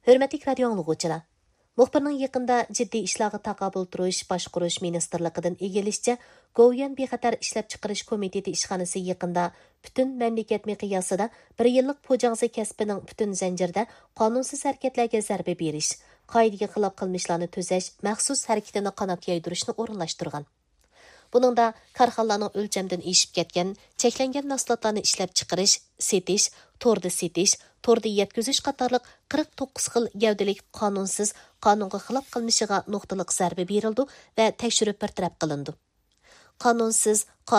Hörmətli radio anlıqçılar. Muxbirning yaqında jiddiy ishlarga taqobil turish boshqarish ministerligidan egilishicha, Go'yan bexatar ishlab chiqarish komiteti ishxonasi yaqında butun mamlakat miqyosida 1 yillik po'jangzi kasbining butun zanjirida qonunsiz harakatlarga zarba berish, qoidaga xilof qilmishlarni to'zash maxsus harakatini qanot yaydirishni o'rinlashtirgan. Buningda korxonalarning o'lchamdan eshib ketgan, cheklangan mahsulotlarni ishlab chiqarish, setish, torda yetkazish qatorliq 49 xil gavdalik qonunsiz, qonunga xilof qilmishiga nuqtaliq zarba berildi va tekshirib bartaraf qilindi. Qonunsiz